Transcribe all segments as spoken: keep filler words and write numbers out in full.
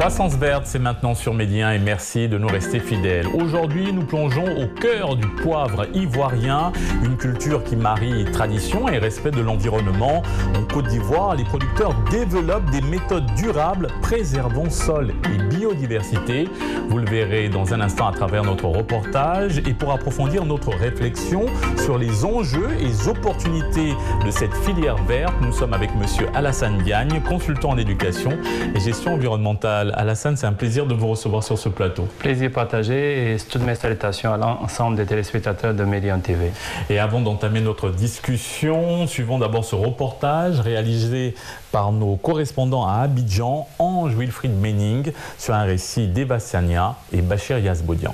Croissance verte, c'est maintenant sur Média et merci de nous rester fidèles. Aujourd'hui, nous plongeons au cœur du poivre ivoirien, une culture qui marie tradition et respect de l'environnement. En Côte d'Ivoire, les producteurs développent des méthodes durables préservant sol et biodiversité. Vous le verrez dans un instant à travers notre reportage. Et pour approfondir notre réflexion sur les enjeux et les opportunités de cette filière verte, nous sommes avec monsieur Alassane Diagne, consultant en éducation et gestion environnementale. Alassane, c'est un plaisir de vous recevoir sur ce plateau. Plaisir partagé et toutes mes salutations à l'ensemble des téléspectateurs de Média T V. Et avant d'entamer notre discussion, suivons d'abord ce reportage réalisé par nos correspondants à Abidjan, Ange Wilfried Menning, sur un récit d'Eva Sania et Bachir Yazbodian.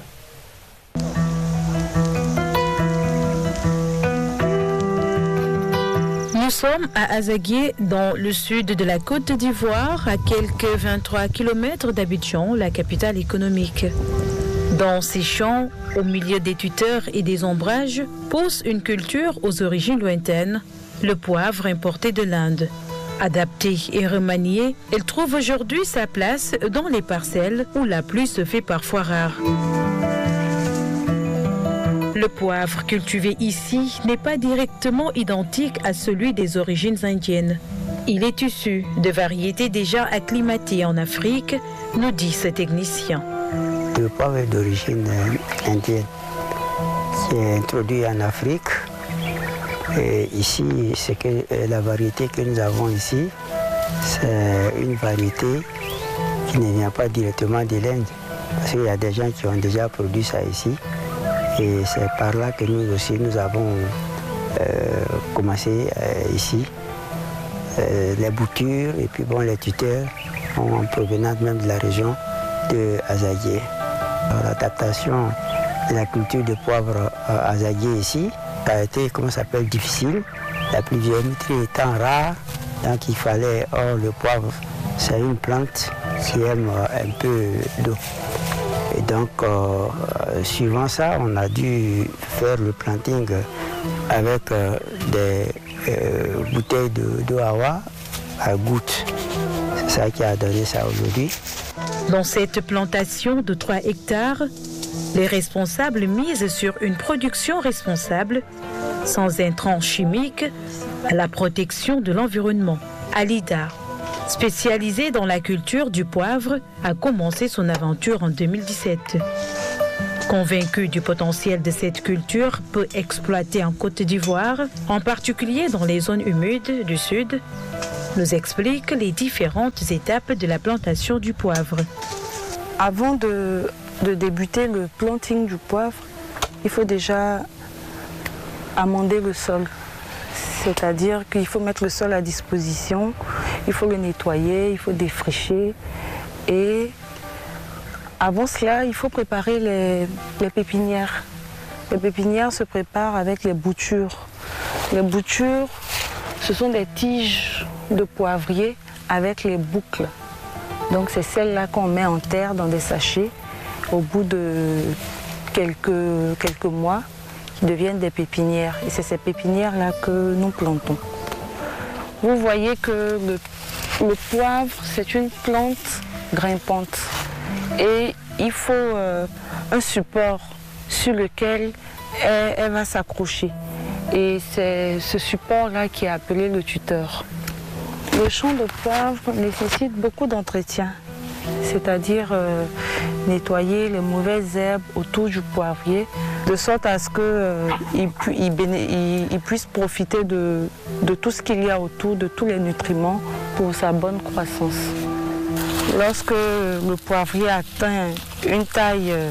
Nous sommes à Azagué, dans le sud de la Côte d'Ivoire, à quelques vingt-trois kilomètres d'Abidjan, la capitale économique. Dans ces champs, au milieu des tuteurs et des ombrages, pousse une culture aux origines lointaines, le poivre importé de l'Inde. Adapté et remanié, elle trouve aujourd'hui sa place dans les parcelles où la pluie se fait parfois rare. Le poivre cultivé ici n'est pas directement identique à celui des origines indiennes. Il est issu de variétés déjà acclimatées en Afrique, nous dit ce technicien. Le poivre est d'origine indienne, qui est introduit en Afrique. Et ici, c'est que la variété que nous avons ici, c'est une variété qui ne vient pas directement de l'Inde. Parce qu'il y a des gens qui ont déjà produit ça ici. Et c'est par là que nous aussi, nous avons euh, commencé euh, ici. Euh, les boutures et puis bon, les tuteurs en provenance même de la région de Azagué. L'adaptation de la culture de poivre à Azagué ici, ça a été, comment ça s'appelle, difficile. La pluviométrie étant rare, donc il fallait, or le poivre, c'est une plante qui aime un peu d'eau. Et donc, euh, suivant ça, on a dû faire le planting avec euh, des euh, bouteilles d'eau à à gouttes. C'est ça qui a donné ça aujourd'hui. Dans cette plantation de trois hectares, les responsables misent sur une production responsable, sans intrants chimiques, à la protection de l'environnement. Alida, spécialisée dans la culture du poivre, a commencé son aventure en deux mille dix-sept. Convaincue du potentiel de cette culture peu exploitée en Côte d'Ivoire, en particulier dans les zones humides du sud, nous explique les différentes étapes de la plantation du poivre. Avant de, de débuter le planting du poivre, il faut déjà amender le sol. C'est-à-dire qu'il faut mettre le sol à disposition, il faut le nettoyer, il faut défricher. Et avant cela, il faut préparer les, les pépinières. Les pépinières se préparent avec les boutures. Les boutures, ce sont des tiges de poivrier avec les boucles. Donc c'est celles-là qu'on met en terre dans des sachets au bout de quelques, quelques mois qui deviennent des pépinières. Et c'est ces pépinières-là que nous plantons. Vous voyez que le, le poivre, c'est une plante grimpante. Et il faut euh, un support sur lequel elle, elle va s'accrocher. Et c'est ce support-là qui est appelé le tuteur. Le champ de poivre nécessite beaucoup d'entretien, c'est-à-dire euh, nettoyer les mauvaises herbes autour du poivrier, de sorte à ce qu'il euh, il, il, il puisse profiter de, de tout ce qu'il y a autour, de tous les nutriments pour sa bonne croissance. Lorsque le poivrier atteint une taille euh,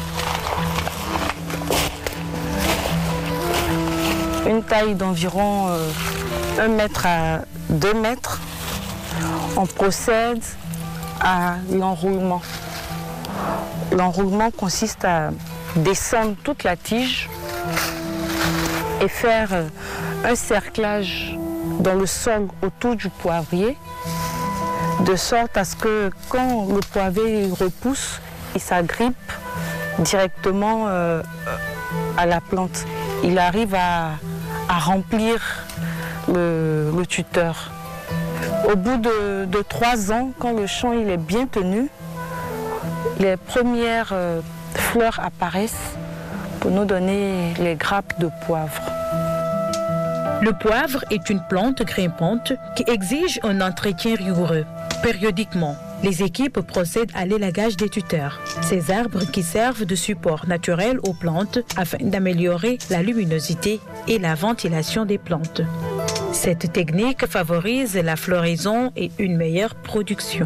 une taille d'environ euh, un mètre à deux mètres, on procède à l'enroulement. L'enroulement consiste à descendre toute la tige et faire un cerclage dans le sol autour du poivrier, de sorte à ce que quand le poivrier repousse, il s'agrippe directement euh, à la plante. Il arrive à, à remplir le, le tuteur. Au bout de, de trois ans, quand le champ il est bien tenu, les premières euh, fleurs apparaissent pour nous donner les grappes de poivre. Le poivre est une plante grimpante qui exige un entretien rigoureux. Périodiquement, les équipes procèdent à l'élagage des tuteurs, ces arbres qui servent de support naturel aux plantes afin d'améliorer la luminosité et la ventilation des plantes. Cette technique favorise la floraison et une meilleure production.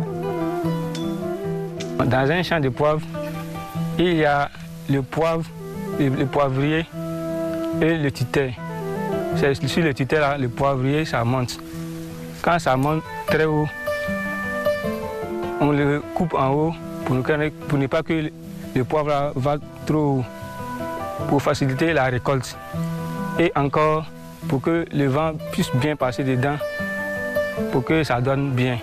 Dans un champ de poivre, il y a le poivre, le, le poivrier et le tuteur. C'est sur le tuteur, le poivrier, ça monte. Quand ça monte très haut, on le coupe en haut pour ne, pour ne pas que le poivre va trop haut, pour faciliter la récolte. Et encore, pour que le vent puisse bien passer dedans, pour que ça donne bien.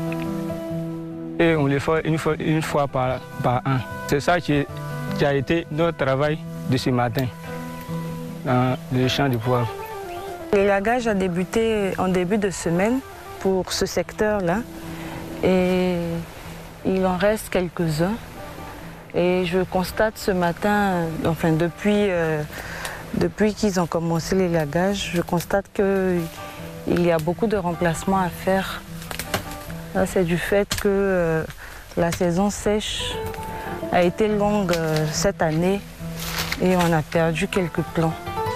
Et on le fait une fois, une fois par, par an. C'est ça qui, qui a été notre travail de ce matin, dans le champ de poivre. L'élagage a débuté en début de semaine pour ce secteur-là. Et il en reste quelques-uns. Et je constate ce matin, enfin depuis, euh, depuis qu'ils ont commencé l'élagage, je constate qu'il y a beaucoup de remplacements à faire. C'est du fait que euh, la saison sèche a été longue euh, cette année et on a perdu quelques plants.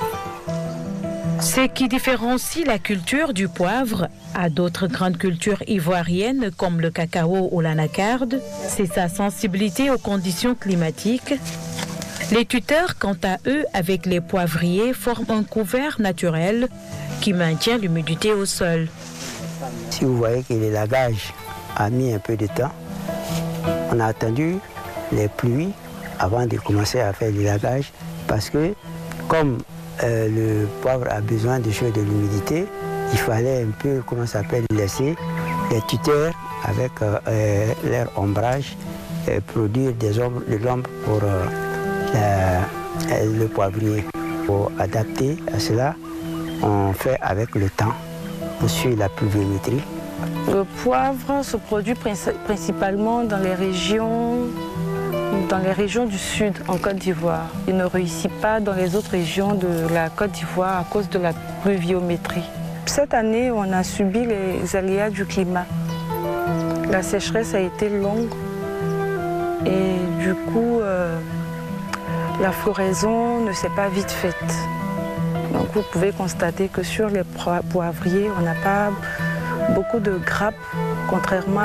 Ce qui différencie la culture du poivre à d'autres grandes cultures ivoiriennes comme le cacao ou l'anacarde, c'est sa sensibilité aux conditions climatiques. Les tuteurs, quant à eux, avec les poivriers, forment un couvert naturel qui maintient l'humidité au sol. Si vous voyez que l'élagage a mis un peu de temps, on a attendu les pluies avant de commencer à faire l'élagage parce que comme euh, le poivre a besoin de chaud de l'humidité, il fallait un peu, comment ça s'appelle, laisser les tuteurs avec euh, euh, leur ombrage euh, produire des ombres, de l'ombre pour euh, la, le poivrier. Pour adapter à cela, on fait avec le temps. On suit la pluviométrie. Le poivre se produit principalement dans les régions, dans les régions du sud, en Côte d'Ivoire. Il ne réussit pas dans les autres régions de la Côte d'Ivoire à cause de la pluviométrie. Cette année, on a subi les aléas du climat. La sécheresse a été longue et du coup, euh, la floraison ne s'est pas vite faite. Donc vous pouvez constater que sur les poivriers, on n'a pas beaucoup de grappes, contrairement